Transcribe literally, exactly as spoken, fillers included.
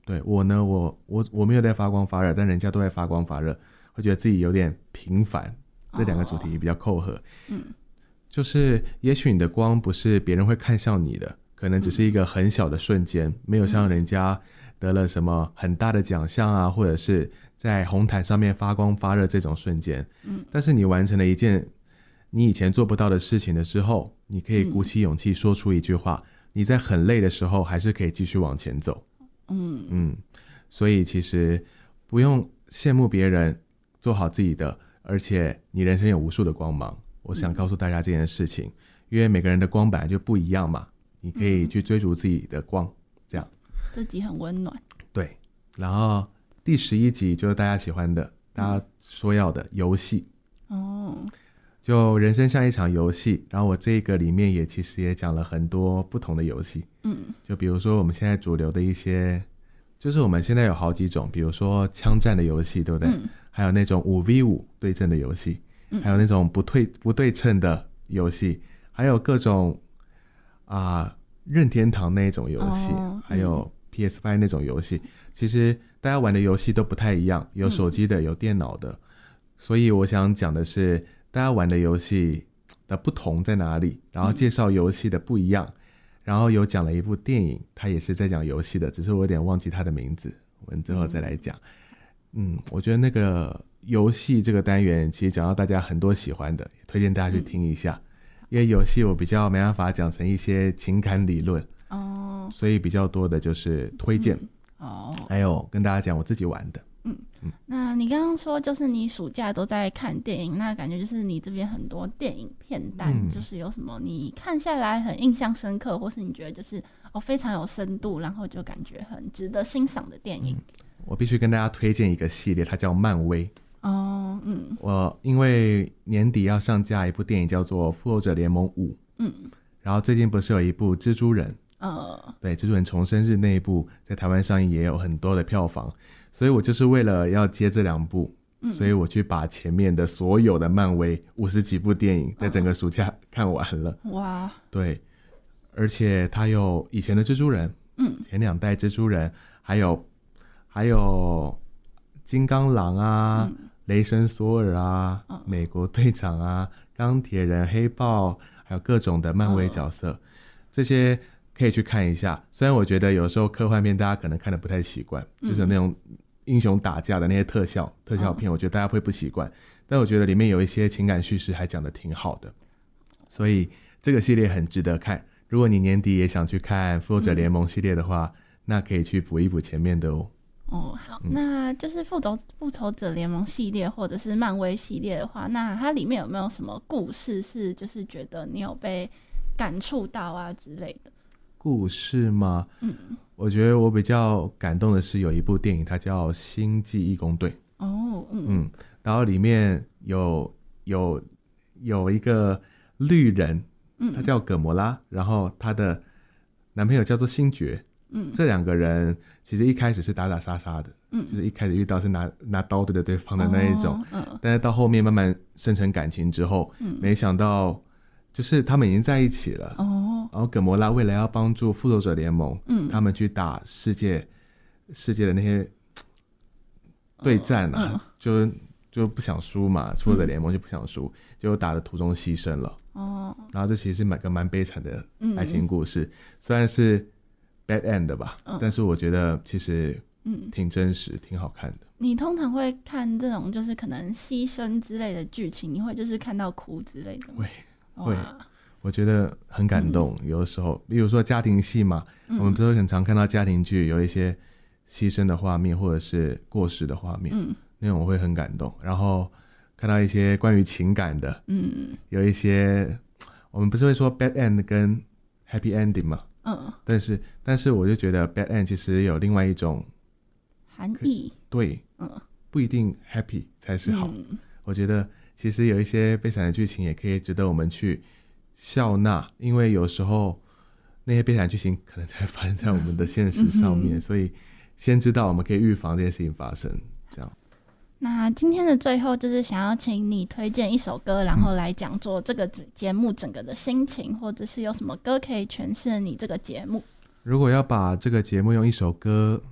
对，我呢，我我我没有在发光发热，但人家都在发光发热，会觉得自己有点平凡。这两个主题比较扣合。嗯，就是也许你的光不是别人会看向你的，可能只是一个很小的瞬间，嗯、没有像人家得了什么很大的奖项啊，或者是在红毯上面发光发热这种瞬间。嗯，但是你完成了一件你以前做不到的事情的时候，你可以鼓起勇气说出一句话，嗯、你在很累的时候还是可以继续往前走。嗯嗯，所以其实不用羡慕别人，做好自己的，而且你人生有无数的光芒。我想告诉大家这件事情，嗯、因为每个人的光本来就不一样嘛，你可以去追逐自己的光，这样。 这集很温暖。 对，然后第十一集就是大家喜欢的，大家说要的游戏。哦。就人生像一场游戏，然后我这个里面也其实也讲了很多不同的游戏。嗯，就比如说我们现在主流的一些，就是我们现在有好几种，比如说枪战的游戏，对不对？嗯、还有那种 五 V 五 对阵的游戏，嗯、还有那种不对不对称的游戏，还有各种啊、呃、任天堂那种游戏，哦、还有 P S 五 那种游戏。其实大家玩的游戏都不太一样，有手机的，有电脑的。所以我想讲的是大家玩的游戏的不同在哪里，然后介绍游戏的不一样，嗯、然后有讲了一部电影，它也是在讲游戏的，只是我有点忘记它的名字，我们之后再来讲。嗯，我觉得那个游戏这个单元其实讲到大家很多喜欢的，推荐大家去听一下。嗯、因为游戏我比较没办法讲成一些情感理论，哦，所以比较多的就是推荐，嗯、哦，还有跟大家讲我自己玩的。 嗯嗯，那你刚刚说就是你暑假都在看电影，那感觉就是你这边很多电影片单，嗯、就是有什么你看下来很印象深刻，或是你觉得就是哦非常有深度，然后就感觉很值得欣赏的电影。嗯、 我必须跟大家推荐一个系列，它叫漫威。哦，嗯，我因为年底要上架一部电影叫做《复仇者联盟五》，嗯，然后最近不是有一部蜘蛛人，呃，对，蜘蛛人重生日那一部在台湾上映也有很多的票房。所以我就是为了要接这两部，嗯、所以我去把前面的所有的漫威五十几部电影在整个暑假看完了。哇！对，而且它有以前的蜘蛛人，嗯，前两代蜘蛛人，还有还有金刚狼啊、嗯、雷神索尔啊、嗯、美国队长啊、钢铁人、黑豹，还有各种的漫威角色，嗯、这些可以去看一下。虽然我觉得有时候科幻片大家可能看得不太习惯，嗯、就是那种英雄打架的那些特效特效片，我觉得大家会不习惯，但我觉得里面有一些情感叙事还讲得挺好的，所以这个系列很值得看。如果你年底也想去看复仇者联盟系列的话，嗯、那可以去补一补前面的哦。 哦，好，嗯、那就是复仇复仇者联盟系列或者是漫威系列的话，那它里面有没有什么故事是就是觉得你有被感触到啊之类的？ 故事吗？嗯，我觉得我比较感动的是有一部电影，它叫《星际义工队》。哦，嗯嗯，然后里面有有有一个绿人，他叫葛摩拉，嗯、然后他的男朋友叫做星爵。嗯，这两个人其实一开始是打打杀杀的，嗯，就是一开始遇到是拿拿刀对着对方的那一种，哦嗯、但是到后面慢慢生成感情之后，嗯、没想到就是他们已经在一起了。哦。然后葛摩拉为了要帮助复仇者联盟，嗯、他们去打世界世界的那些对战啊，嗯、就就不想输嘛，复仇者联盟就不想输，嗯、结果打的途中牺牲了。哦，然后这其实是蛮个蛮悲惨的爱情故事，嗯、虽然是 bad end 的吧，嗯、但是我觉得其实挺真实，嗯、挺好看的。 你通常会看这种就是可能牺牲之类的剧情，你会就是看到哭之类的吗？ 会会。我觉得很感动，嗯、有的时候，比如说家庭戏嘛，嗯、我们不是很常看到家庭剧有一些牺牲的画面或者是过世的画面，嗯、那种我会很感动。然后看到一些关于情感的，嗯、有一些我们不是会说 bad end 跟 happy ending 嘛，嗯、但是但是我就觉得 bad end 其实有另外一种含义， 对，嗯、不一定 happy 才是好。嗯、我觉得其实有一些悲惨的剧情也可以值得我们去笑纳，因为有时候那些悲惨剧情可能才发生在我们的现实上面，嗯、所以先知道我们可以预防这些事情发生，这样。 那今天的最后就是想要请你推荐一首歌，然后来讲做这个节目整个的心情，嗯、或者是有什么歌可以诠释你这个节目。 如果要把这个节目用一首歌